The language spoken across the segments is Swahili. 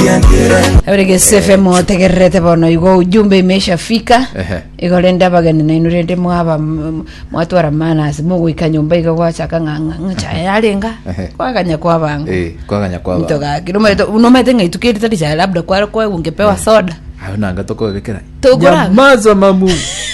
Abrege FM tegerete bono igo ujumbe imeshafika. Igolenda bagani na inurende mwaba mwatwara manas mugu ikanyumba igwacha kanganga cha yalenga kwaganya kwabanga. Kwaganya kwabanga. Ntoga kirumeto unomete ngaitukiri tati cha labda kwa ungepewa soda. Nanga toko gekera. Tokora. Maza mamu.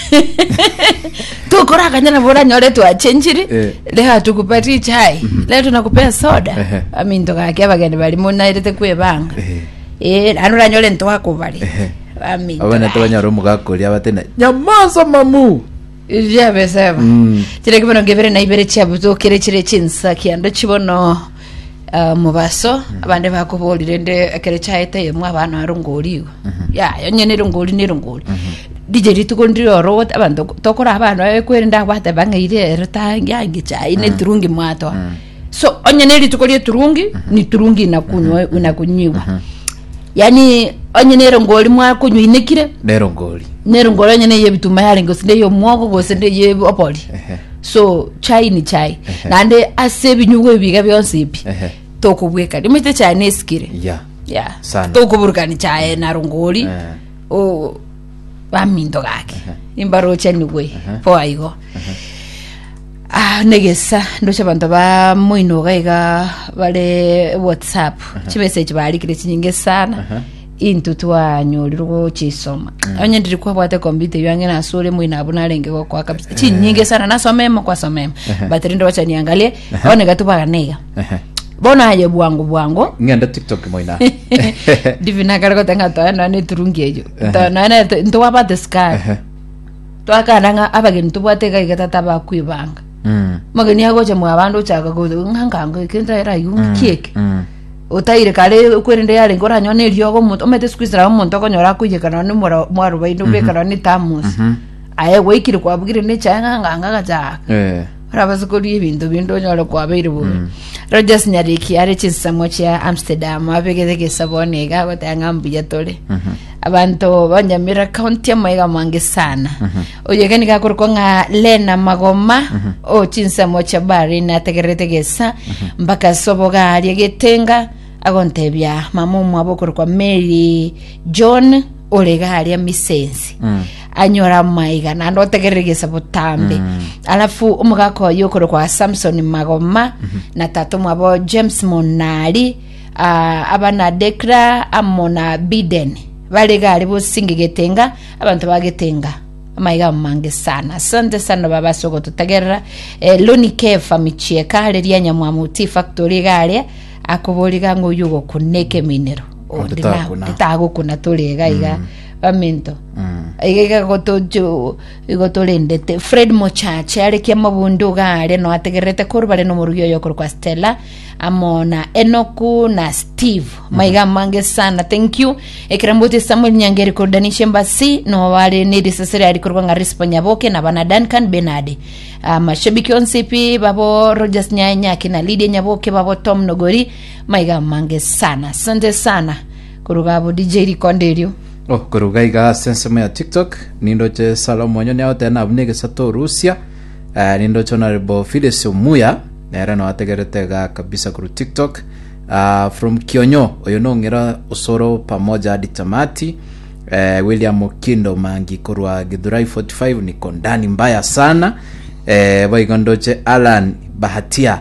Tokora kanyana bora nyore tu achenjiri. Leha tukupati chai. Leo tunakupea soda. Amintoga akabagani bali muna irete kwebanga. Anura nyole ntoa kubali. Ami. Abana tobanya romu gakolia batena. Nyamaza mamu. Ya besema. Kire kibono ngevere na ibere cyabuzo kire kire kinsa kiando kibono mubaso abande bakobolire nde akere chaete yemwe abana arungoliwa. Ya yonyene rungoli ni rungoli. DJ ritukondiro robot abantu tokora abana ekwerinda kwate bangaire rutanga ngicha ine turungi mwato. So onyene ritukolie turungi ni turungi nakunywa unakunyiwa. Yani onyene rongoli mwa kunywa inekire nerongoli onyene yebituma yale ngosinde yo mwogo gosinde ye opoli. So chai ni chai nande asebi nyugo biga byonse ipi tokubweka limite chai neskire ya tokuburuka ni chai na rongoli o bamindo gake imbaro chani we po aigo negesa ndocha bantu ba moino gaiga bale WhatsApp chimessage bali kire chinyinge sana intutwa nyoliro chisoma onye ndiri kwa bwate computer yange na sole moina abuna lenge kwa kabisa chinyinge sana nasomema kwa somema bateri ndo acha niangalie one gatuba nega bona aye bwangu ngenda TikTok moina divina karako tanga to na ne turungi ejo to na ndo wabate sky to akana abageni tubwate ga igata ba kwibanga magani yago cha mwabandu chaka go nganga kenda era yumkieke utaire kale kwerende yale ngora nyone ryogo muntu omete squeeze muntu akonyora kujekana ni mwaru baindu bekana ni tamus aye wekire kwabugire ne changa gacha rabazukuri ibintu bindo nyoro kwabeire bu Rogers nyariki ari chinsamwa cha Amsterdam abegeze sabonega batanga mbiya tole abantu banyamira county amaiga mange sana oyegani gakorko nga Lena Magoma o chinsamwa cha bari na tegeretegesa mpaka soboga ari getenga agontebya mamumu abokoro kwa Mary John olega ari misensi anyora maiga na ndo tegeregesa butambe alafu umugako yokoro kwa Samson Magoma na tatu mwabo James Monali abana Dekra amona Biden balega ali busingi getenga abantu bagetenga maiga mange sana asante sana baba soko tutegerera Loni Kefa michieka ale lyanya mwamuti factory gale akoboliga ngo yugo kuneke minero nditago kuna tolega iga bamento igega goto lendete Fred Mochache ale kia mabundu gale no ategerete kurbale no murugyo yokor kwa Stella amona Enoku na Steve maiga mange sana thank you ekrambote Samuel Nyangeri kodanishe mbasi no wale ni disasere alikorwa nga responya boke na bana Duncan Benade mashabiki onsipi babo Rogers Nyanya kina Lydia Nyaboke babo Tom Nogori maiga mange sana asante sana kurugabo DJ Rikonderio kurugaiga sensema ya TikTok nindoche Salomo nyone yote na abnege sato Rusia nindoche honorable Fides Muya nera no ategeretega kabisa kuru TikTok from Kionyo oyonongera usoro pamoja hadi tamati William Okindo mangi kurwa Githurai 45 niko ndani mbaya sana baigondoche Alan Bahatia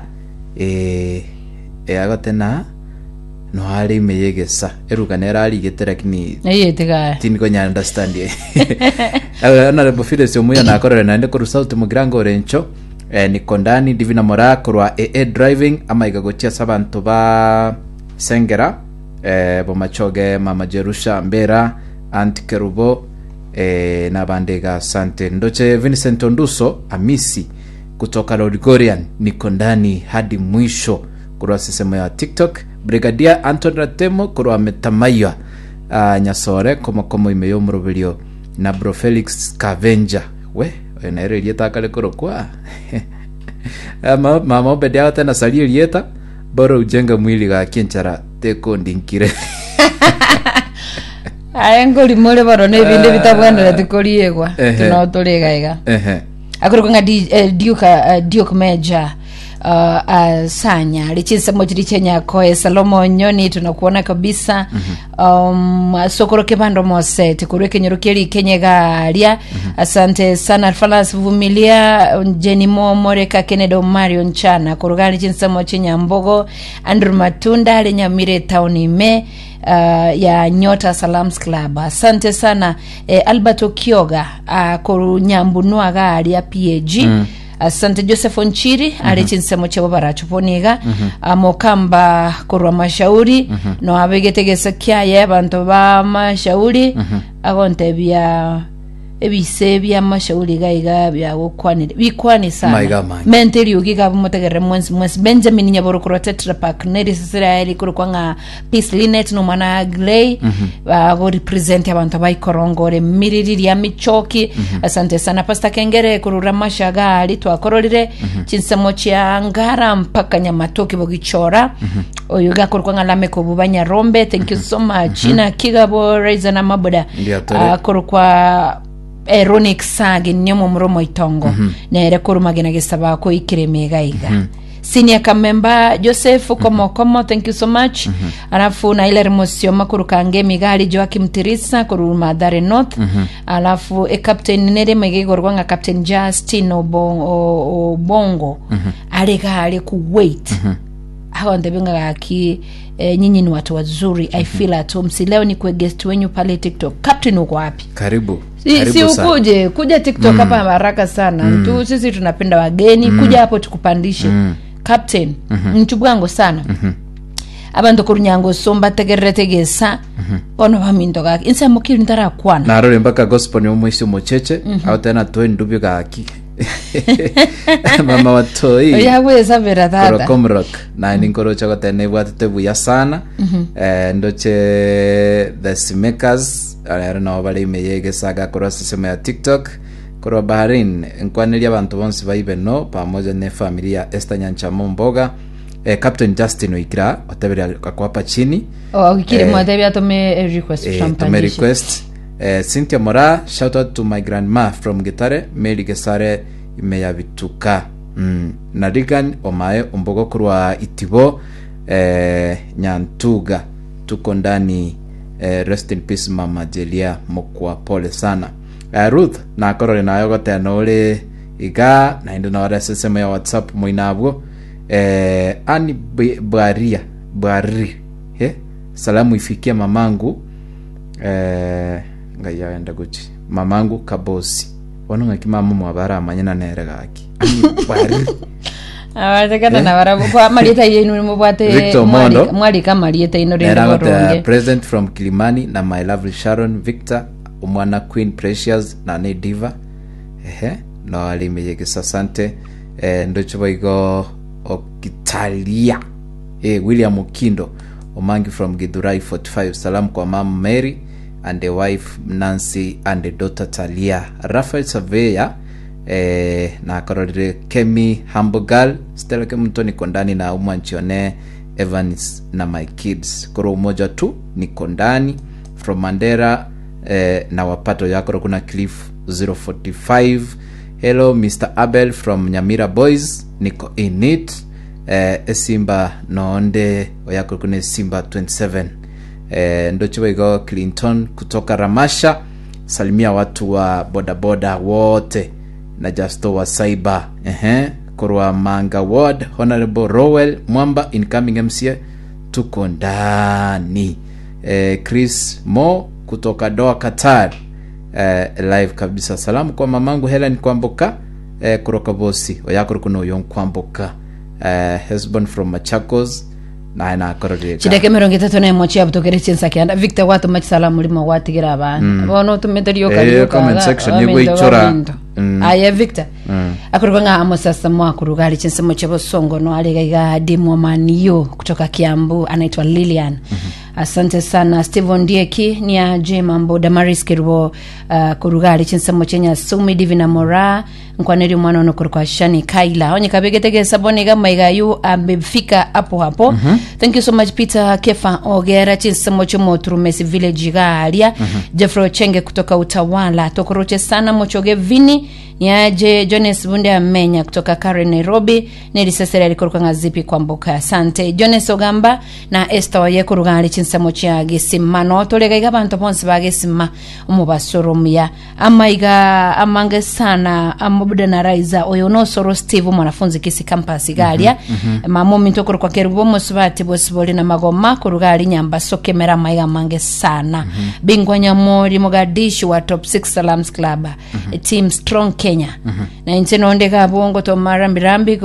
agotena no hari meyegesa erukanera ali geterakini eyetega tiniko nya understand ana Fides Muya na akorera nande kuru South Mugrango Rencho niko ndani Divina Mora kurwa driving ama igagochia sabantu ba Sengera bomachoge Mama Jerusha Mbera Antikerubo na bandega sante ndoche Vincent Onduso Amisi kutoka Lodgorian niko ndani hadi mwisho kurwa sisema ya TikTok Brigadier Anton Ratemo kurwa Metamaya Nyasore komo imeyo mrobilio na Bro Felix Scavenger we na ere lieta kale korokwa mama obedia tena salio lieta bora ujenga mwili ga kinchara teko ndinkire ayengo limole baro ne binde bitabwana tikoliegwa tunaotolega iga akuru nga Duke Major sanya lichinsa mojiri chenya koe Salomo Nyoni tunakuona kabisa. Sokoro kebando mose tikureke nyurukeli kenyega alia. Asante sana Falas Vumilia Jenny Moreka Kenedo Mario Nchana kurugani chinsa mochenya mbogo Andrew Matunda lenyamire tauni me ya Nyota Salams Club. Asante sana Albert Okioga kurunyambunua gari ya PAG. Asante Joseph Onchiri alichinsa chebo barachuponiga Mokamba kurwa mashauri no abegetegesa kyaye abantu ba mashauri agonte bya ebise bya mashauri gaiga bya gukwanira bikwani sana mentally ugiga mutegere mwensi Benjamin Nyaboro kuro Tetra Pak neri Israeli kuro kwanga Peace Linet no mana Glay go represent abantu bayikorongore miriri ya michoki. Asante sana Pastor Kengere kuro Ramashaga ali twakororire chinsemo cha ngara mpaka Nyamatoki bogichora oyuga kuro kwanga Lameko bubanya Rombe. Thank you so much ina kigabo Raiza na Maboda kuro kwa Eronic Sagi nyomo mromo itongo nere kurumagena gesaba ko ikiremega iga senior kamemba Joseph komo thank you so much. Alafu na ile remosio makuru kange migali Joakim Tirisa kuruma Dare North. Alafu captain nere megegorwa nga Captain Justin Obongo alega ale ku wait hawa ndebinga aki nyinyi ni watu wazuri. I feel at home. Si leo ni kwa guest wenyu pale TikTok. Captain uko wapi? Karibu si ukuje kuja TikTok hapa haraka sana. Tu sisi tunapenda wageni kuja hapo tukupandishe. Captain mchubwango sana. Abantu kurunyango somba tegeretegesa ono bamindoga insa mukiri ndara kwana narore mpaka gospel ni umwisi mocheche au tena toe ndubyo gaki mama watoi yaweza vera dada komrock na ningoro chako tene bwatete buya sana ndoche the Simakers ara no bali meyege saga kora sisema ya TikTok kora Bahrain nkwanelia abantu bonse baibeno pamoja ne familia Esther Nyanchamo Mboga. Captain Justin Oikira otebera kakwapa chini okire mwadebi atome request champagne request. Cynthia Mora, shout out to my grandma from Gitare Mary Gesare imeyabituka Narigan Omae Umbogo kurwa Itibo Nyantuga tuko ndani. Rest in peace Mama Jelia Mokwa pole sana. Ruth na korore na yogote anole iga na ndo na wala sesema ya WhatsApp moinabwo ani bari salamu ifikia mamangu ngaya enda guchi mamangu Kabosi wanonga kimama mwabara amanyana nerega aki ani bari awatekana na barabu kwa malita yenu mubwate mwali kama malita ino rendo ronge present from Kilimani na my lovely Sharon Victor umwana Queen Precious na ne Diva no alimeyeke sasante ndocho boigo Okitalia William Okindo Omangi from Githurai 45. Salam kwa mama Mary and the wife Nancy and the daughter Talia. Rafael Saveya na korore Kemi Hamburgal Stella Kemutoni kondani na Umwanchione Evans na my kids koro umoja tu ni kondani from Mandera na wapato yakoro kuna Cliff 045. Hello Mr. Abel from Nyamira Boys niko in it. Simba noonde oyako kune Simba 27. Ndochiwa igo Clinton kutoka Ramasha. Salimia watu wa bodaboda wote na Justo wa Saiba. Kurwa Manga Ward Honorable Rowell Mwamba incoming MCA tuko ndani. Chris Mo kutoka Doha Qatar live kabisa. Salamu kwa mamangu Helen Kwamboka kuroka Bosi oyako kuno yon Kwamboka. Husband from Machakos na korode chideke meronge tatone mochi abutokere chensa kyanda Victor watu machi salamu limo watigira abantu bono tumeteriyo kaliyo comment section yego ichora aya Victor akuruga nga amosasa mwa kurugali chensa mochi bosongo no alega dimu maniyo kutoka Kiambu anaitwa Lilian. Asante sana Steven Dieki ni aje mambo Damaris Kirwo kurugari chinsamo chenya Sumi Divina Mora nkwaneri mwana ono kwa Shani Kaila onye kabegete sabone gama igayu amefika hapo. Thank you so much Peter Kefa Ogera chinsamo chomo Turumesi Village galia Jeffro Chenge kutoka Utawala tokoroche sana mochoge vini ni aje Jones Bunde Amenya kutoka Karen Nairobi neli sasere alikuruka ngazipi kwa mboka. Asante Jones Ogamba na Esther Oye kurugari chinsamo chia gesima no tolega igabantu ponsi bagesima umubasoromya amaiga amange sana amubuda na raiza oyo no soro Steve mwanafunzi kisi campus galia mamo mintokoro kwa kerubo musubati bosiboli na magoma kurugari nyamba sokemera maiga mange sana bingwa Nyamori Mogadishu wa top 6 Salams Club team strong Kenya na inteno ndeka bongo to marambirambi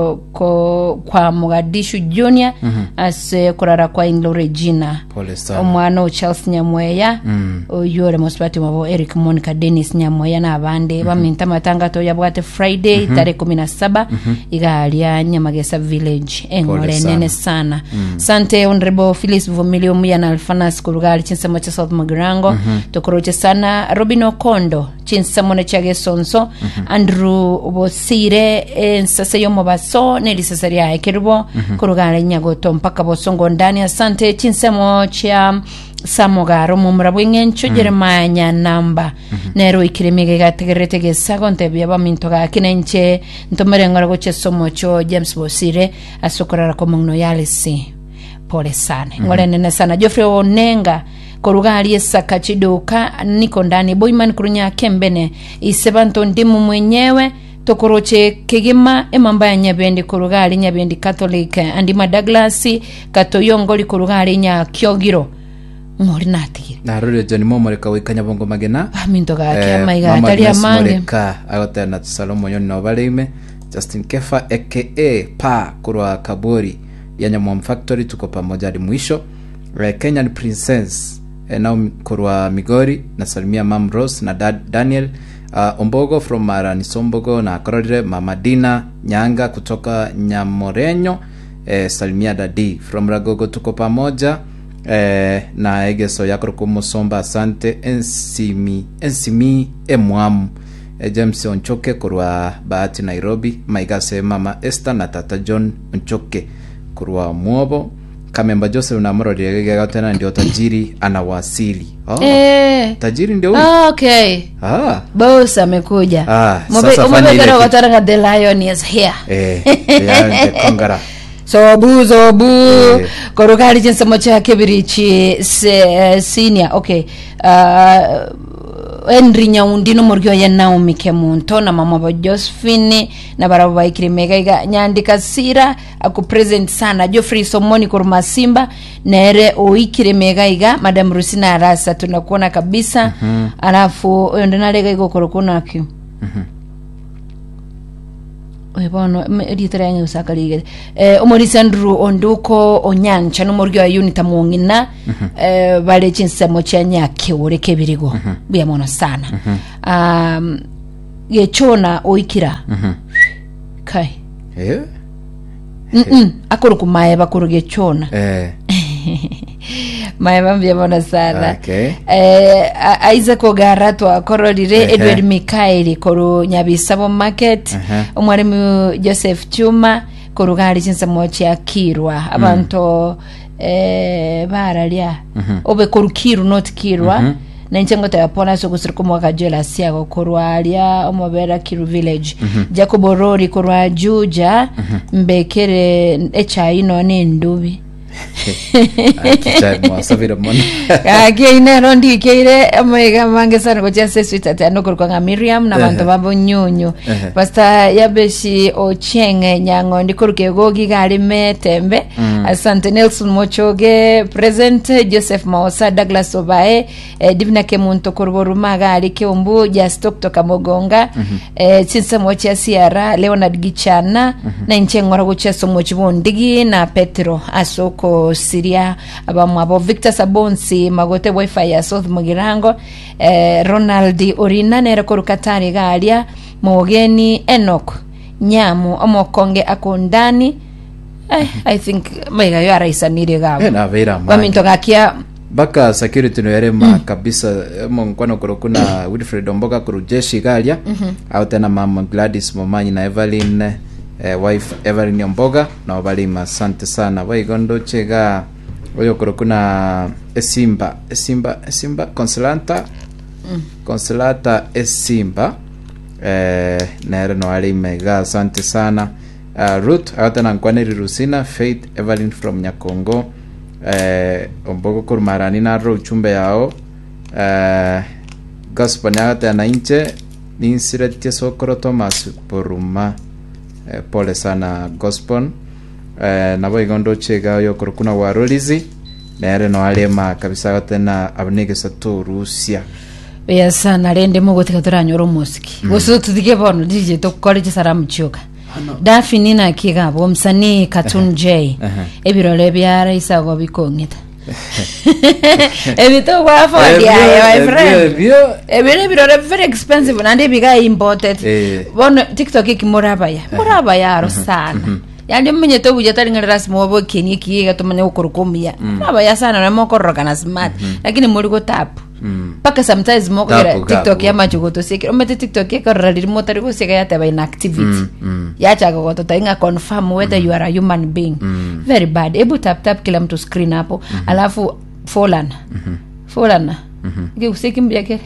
kwa Mogadishu Junior as kurara kwa Inglo Regina omwana Charles Nyamweya oyore musubati wabo Eric Monica Dennis Nyamweya na abande baminta matanga to yabwate Friday tarehe 17 igalia Nyamagesa Village engole nene sana. Sante honorable Phyllis Vumilio Muya na Alfanas kurugali chinsamo cha South Magrango tokoroche sana Robin Okondo chinsamo na chage sonso Andrew Bosire sasa yomo baso neli sasaria ekerubo kurugali nyagoto mpaka bosongo ndani. Asante chinsamo cha Samogaro mumrabwengencho Jeremiah namba nero ikiremege gategerete sagonte byaba mintoga kinenche ntomerengora goche somocho James Bosire asokorara ko mungno yalisi pole sana ngore nene sana Geoffrey Onenga korugali esaka chidoka niko ndani Boyman kurunya kembene isebanto ndimu mwenyewe tokoroche kegema emamba nyabendi korugali nyabendi Catholic andima Douglas katoyongoli korugali nya Kyogiro ngori natire na rore John Momoreka wikanya bongo magena mintoga akya atali amange agota na Salomo Nyoni no balime Justin Kefa aka Pa kurwa Kabori ya Nyamwam Factory tuko pamoja hadi mwisho. Kenyan Princess na kurwa Migori na Salimia Mam Rose na Daniel Ombogo from Marani Sombogo na Korode Mama Dina Nyanga kutoka Nyamorenyo Salimia Dadi from Ragogo tuko pamoja na egeso yakoro kumusomba. Asante ensimi emwamu James Onchoke kurwa Bahati Nairobi maigase Mama Esther na Tata John Onchoke kurwa Mwobo Kamemba Joseph na Moro diegega tena ndio tajiri anawasili. Tajiri ndio huyu. Okay. Boss amekuja. Sasa fanya ile wataranga the lion is here. Ya kongara. Sobu korokari chinsamo cha kebirichi senior. Okay. Henry Nyaundino morgyo ya Naomi Kemunto na mama ba Josephine na barabo ba Ikrimega nyandika sira aku present sana Geoffrey Somoni kurma Simba nere oikiremega iga Madam Rusina Arasa tunakuona kabisa alafu ndanalega iko korokona ki Bono editrenga usakalige Omorisandru Onduko Onyancha no morgyo unita muongina bale chinsamo chanya keoreke birigo biyamona sana yechona oikira kai akoro kumaye bakoro gechona Maema mbiyamona sana. Okay. Isaac Ogarato akororire Edward Mikaeli koru Nyabisabo Market omwarimu Joseph Chuma korugali chinsamo cha Kirwa abantu baralia obe korukiru not Kirwa na nchengo tayapona so kusiriko mwaka jela siago korwalia omobera Kiru Village Jacob Orori korwa Juja mbekere echaino ne ndubi Kichai savira mona Kaine rondi keire amega mange sana ko chase sweet atano ko kwa Miriam na bantu babo nyunyu Pastor Yabeshi Ochenge nyango ndikuruke gogi gali metembe Asante Nelson Mochoge present Joseph Maosa Douglas Obae Divina Kemunto Korboruma gali Keumbu Justo kutoka Mogonga Chinsa Mocha Siara Leonard Gichana na Nchengora Gocheso Mochibondigi na Petro Asoko Siria abamwabo Victor Sabonsi magote wifi ya South Mugirango Ronald Orina nere korukatari galia Mogeni Enoch Nyamu omokonge akondani I think maiga yo araisanire gabo na vera wa mintoka kia baka security no yarema kabisa mkwano kuna Wilfred Omboga kurujeshi galia au tena mama Gladys Momanyi na Evelyn wife Evelyn Omboga na wabalima asante sana waigondo chega oyo kuna Esimba Consolata Esimba na no alime ga asante sana Ruth au tena Nkwaneri Rusina Faith Evelyn from Nyakongo Ombogo kurumarani na ro uchumbe yao gospel nyagate na inche ninsiretie Sokoro Thomas Poruma pole sana gospel na boigondo chega yo kurukuna warolizi nere no alema kabisa tena abnege satu Rusia yesa narende mugotika turanyoro musiki goso tudike bono DJ to college saramu chyoka dafinina kigabo msani Cartoon J ebirole byara isago bikongeta ebito kwa afodi ya my friend ebirole very expensive nande biga imported bono TikTok ikimuraba ya sana yandi mmenye to buja talinga rasmi wabo kenye kiga to mane ukurukumia raba ya sana na moko roka smart lakini muri go tap paka sometimes moko TikTok ya majugo sekiro mete TikTok ya karali motari go sega yata ba inactivity ya chaga go to tainga confirm whether you are a human being very bad ebu tap kila mtu screen hapo alafu folana usekimbia ke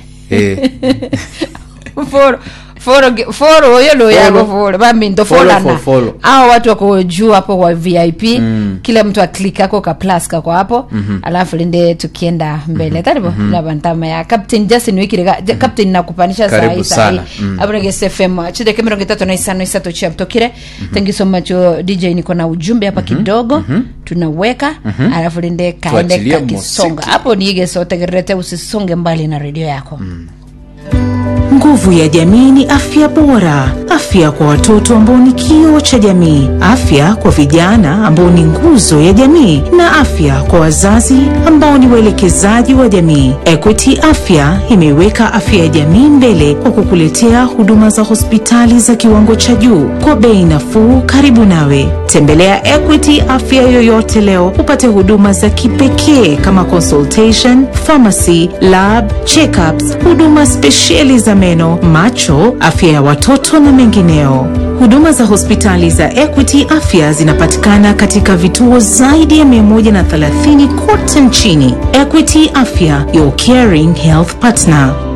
foro yelo yako foro bambi ndo folana hao watu wako juu hapo kwa VIP kila mtu aklik yako ka plus kako hapo alafu linde tukienda mbele taribo na bantama ya Captain Justin wikirega Captain nakupanisha saa abonege SFM chide kamera ngitatu na isano isato chaptokire thank you so much DJ niko na ujumbe hapa kidogo tunaweka alafu linde kaende kisonga hapo niige sote gerete usisonge mbali na radio yako Nguvu ya jamii ni afya bora. Afya kwa watoto ambao ni kioo cha jamii. Afya kwa vijana ambao ni nguzo ya jamii. Na afya kwa wazazi ambao ni waelekezaji wa jamii. Equity Afya imeweka afya ya jamii mbele kwa kukuletea huduma za hospitali za kiwango cha juu kwa bei nafuu karibu nawe. Tembelea Equity Afya yoyote leo upate huduma za kipekee kama consultation, pharmacy, lab, check-ups, huduma speciali za meno, macho, afya ya watoto na mengineo. Huduma za hospitali za Equity Afya zinapatikana katika vituo zaidi ya 130 kote nchini. Equity Afya, your caring health partner.